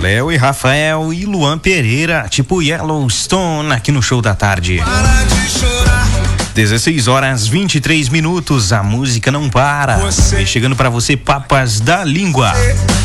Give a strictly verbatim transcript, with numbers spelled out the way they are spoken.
Léo e Rafael e Luan Pereira, tipo Yellowstone, aqui no Show da Tarde. Para de chorar. dezesseis horas vinte e três minutos, a música não para. Você- E chegando pra você, Papas da Língua.